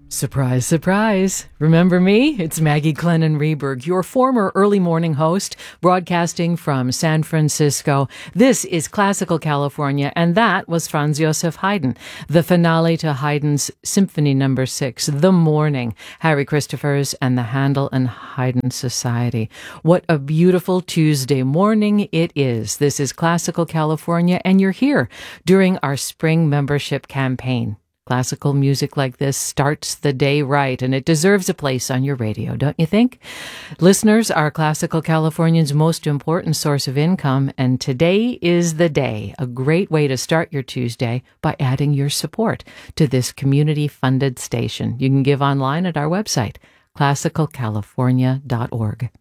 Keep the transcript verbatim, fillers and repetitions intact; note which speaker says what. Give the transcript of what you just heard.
Speaker 1: Surprise, surprise. Remember me? It's Maggie Glennon Reberg, your former early morning host, broadcasting from San Francisco. This is Classical California, and that was Franz Joseph Haydn, the finale to Haydn's Symphony Number Six, The Morning, Harry Christophers and the Handel and Haydn Society. What a beautiful Tuesday morning it is. This is Classical California, and you're here during our spring membership campaign. Classical music like this starts the day right, and it deserves a place on your radio, don't you think? Listeners are Classical California's most important source of income, and today is the day, a great way to start your Tuesday by adding your support to this community-funded station. You can give online at our website, classical california dot org.